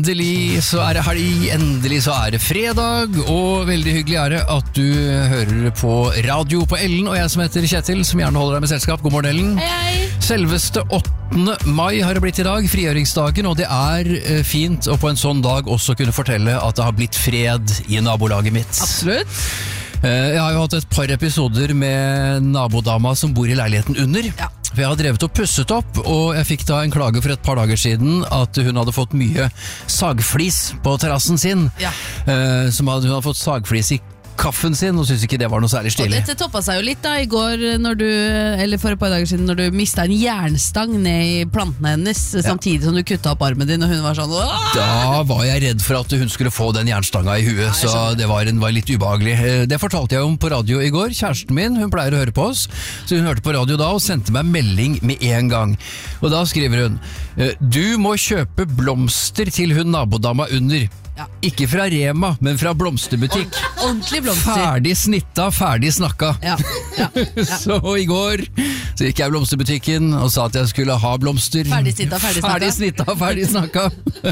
Endelig så det helg, endelig så det fredag, og veldig hyggelig det at du hører på radio på Ellen, og jeg som heter Kjetil, som gjerne holder deg med selskap. God morgen, Ellen. Hei. Selveste 8. mai har det blitt i dag, frigjøringsdagen, og det fint å på en sånn dag også kunne fortelle at det har blitt fred i nabolaget mitt. Absolutt. Jeg har jo hatt et par episoder med nabodama som bor i leiligheten under. Ja. For jeg har drevet og pusset opp, og jeg fikk da en klage for et par dager siden at hun hadde fått mye sagflis på terrassen sin. Ja. Hun hadde fått sagflis i kaffen sin, og synes ikke det var noe særlig Og stilig. dette toppet seg jo litt da i går, eller for et par dager siden, når du mistet en jernstang ned i plantene hennes, samtidig som du kuttet opp armen din, og hun var sånn «Åh!» Da var jeg redd for at hun skulle få den jernstanga i huet, så det var litt ubehagelig. Det fortalte jeg om på radio i går. Kjæresten min, hun pleier å høre på oss, så hun hørte på radio da og sendte meg melding med en gang. Og da skriver hun: «Du må kjøpe blomster til hun nabodama under. Ja. Ikke fra Rema, men fra blomsterbutikk. Ordentlig blomster. Ferdig snitta, ferdig snakka.» Ja. Så i går så gikk jeg i blomsterbutikken og sa at jeg skulle ha blomster. Ferdig snitta, ferdig snakka. Ferdig snitta, ferdig snakka.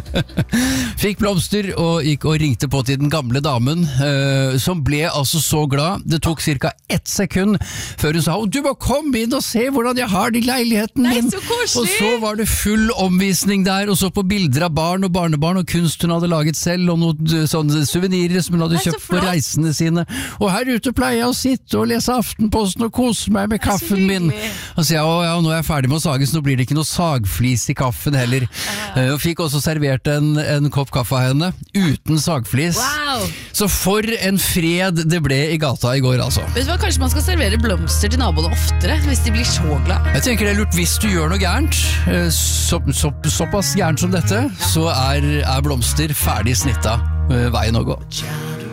Fikk blomster og gikk og ringte på til den gamle damen, som ble altså så glad. Det tok ca. 1 sekund før hun sa: «Du må komme inn og se hvordan jeg har det i leiligheten min.» Nei, så koselig! Og så var det full omvisning der, og så på bilder av barn og barnebarn og kunst hun hadde laget selv, og noen sånne souvenirer som hun hadde kjøpt på reisene sine. Og her ute pleier jeg å sitte og lese Aftenposten og kose meg med kaffen min. Og så nå er jeg ferdig med å sage, så nå blir det ikke noe sagflis i kaffen heller. Og fikk også servert en kopp kaffe av henne, uten sagflis. Wow! Så for en fred det ble i gata i går, altså. Vet du hva, kanskje man skal servere blomster til naboene oftere, hvis de blir så glad. Jeg tenker det lurt hvis du gjør noe gærent, såpass gærent som dette, så er blomster ferdig snitta veien å gå.